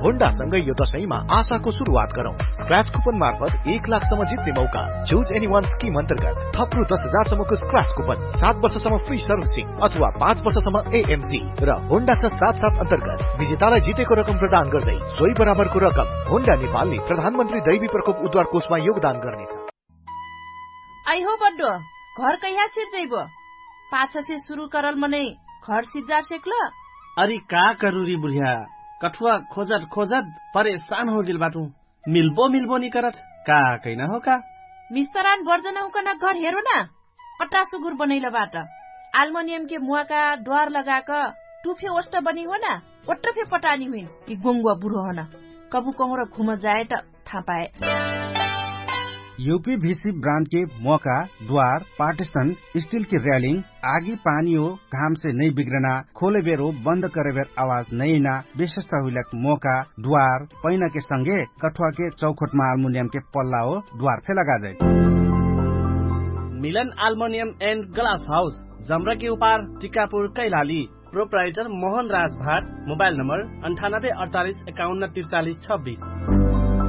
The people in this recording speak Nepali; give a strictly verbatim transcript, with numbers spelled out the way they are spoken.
होन्डासँगै यो दशैंमा आशाको सुरुवात गरौँ। स्क्रैच कुपन मार्फत एक लाखसम्म जित्ने मौका। चुज एनी वान स्किम अन्तर्गत थप रु दस हजारसम्मको स्क्रैच कुपन, सात वर्षसम्म फ्री सर्भिसिङ अथवा पाँच वर्षसम्म एएमसी र होन्डा छ साथ साथ अन्तर्गत विजेतालाई जितेको रकम प्रदान गर्दै सोही बराबरको रकम होन्डा नेपालले प्रधानमन्त्री दैवी प्रकोप उद्धार कोषमा योगदान गर्नेछ। आई हो बड्डो घर कहिया सिर जइबो? पाछा से शुरू करल मने घर सिजार सेकल। अरे का करूरी बुढ़िया, कठुआ खोजत खोजत परेशान हो गेल बाटू। मिलबो मिलबो नि करत का कैना हो का। मिस्तरान बर्जना हुकन घर हेरो न, पट्टा सुगुर बनैल बाट एल्युमिनियम के मुआ का द्वार लगाक टुफे ओस्ट बनी हो न, ओट्टफे पटानी हुइन कि गोंगुआ बुढो हो न, कबु कहरो घुम जाए त थाहा पाए। यूपीवीसी ब्रांड के मौका, द्वार, पार्टीशन, स्टील की रेलिंग, आगी पानी हो घाम से नहीं बिगड़ना, खोले बेर हो बंद करे बेर आवाज नहीं ना, विशेषता हुई मौका, द्वार, पैना के संगे कठुआ के चौखट में एल्युमिनियम के पल्ला हो द्वार फे लगा they. Milan aluminium and glass house, जमरा के उपार, टिकापुर, कैलाली। प्रोप्राइटर मोहन राज भाट। मोबाइल नंबर अंठानब्बे अड़तालीस इक्यावन तिरचालीस छब्बीस।